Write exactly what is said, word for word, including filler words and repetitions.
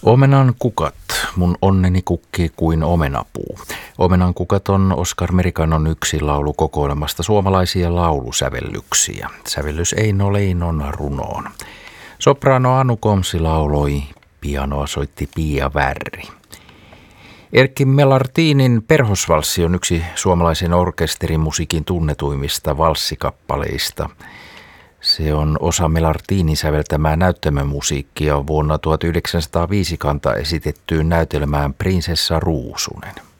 Omenan kukat, mun onneni kukkii kuin omenapuu. Omenan kukat on Oskar Merikanon yksi laulu kokoelmasta suomalaisia laulusävellyksiä. Sävellys Eino Leinon runoon. Soprano Anu Komsi lauloi, pianoa soitti Pia Värri. Erkki Melartinin Perhosvalssi on yksi suomalaisen orkesterimusiikin tunnetuimmista valssikappaleista. Se on osa Melartinin säveltämää näyttämömusiikkia vuonna tuhatyhdeksänsataaviisi kanta esitettyyn näytelmään Prinsessa Ruusunen.